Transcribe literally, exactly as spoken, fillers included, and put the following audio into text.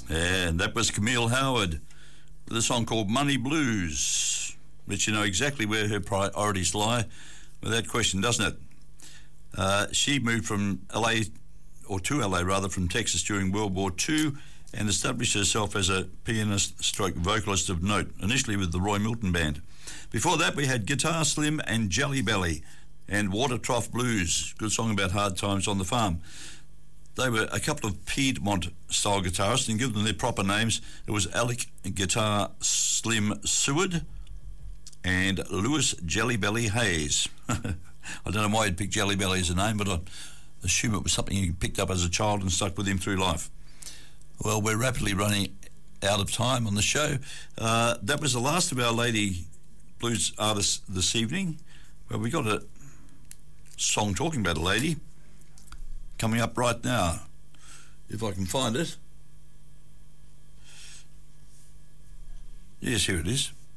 And that was Camille Howard with a song called Money Blues, which you know exactly where her priorities lie, without question, doesn't it? Uh, she moved from L A, or to L A rather, from Texas during World War Two and established herself as a pianist stroke vocalist of note, initially with the Roy Milton Band. Before that, we had Guitar Slim and Jelly Belly and Water Trough Blues, good song about hard times on the farm. They were a couple of Piedmont-style guitarists, and give them their proper names. It was Alec Guitar Slim Seward and Lewis Jelly Belly Hayes. I don't know why he'd picked Jelly Belly as a name, but I assume it was something he picked up as a child and stuck with him through life. Well, we're rapidly running out of time on the show. Uh, that was the last of our lady blues artists this evening. Well, we got a song talking about a lady coming up right now, if I can find it. Yes, here it is.